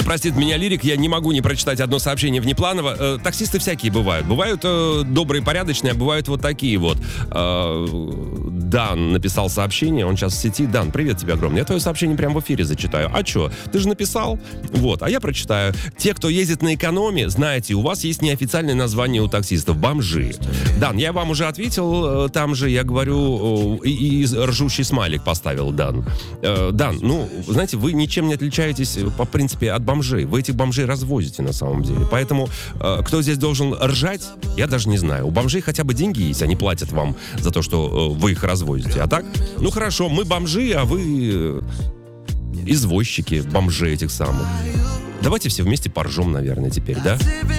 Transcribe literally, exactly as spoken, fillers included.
простит меня лирик, я не могу не прочитать одно сообщение внепланово. Э, таксисты всякие бывают. Бывают э, добрые, порядочные, а бывают вот такие вот. Э, Дан написал сообщение, он сейчас в сети. Дан, привет тебе огромное. Я твое сообщение прямо в эфире зачитаю. А что? Ты же написал? Вот, а я прочитаю. Те, кто ездит на экономе, знаете, у вас есть неофициальное название у таксистов — бомжи. Дан, я вам уже ответил, э, там же я говорю, э, и, и ржущий смайлик поставил, Дан. Э, Дан, ну, знаете, вы ничем не отличаетесь, по принципе, от бомжей. Вы этих бомжей развозите на самом деле. Поэтому э, кто здесь должен ржать, я даже не знаю. У бомжей хотя бы деньги есть, они платят вам за то, что э, вы их развозите. А так, ну хорошо, мы бомжи, а вы э, извозчики, бомжи этих самых. Давайте все вместе поржем, наверное, теперь, да?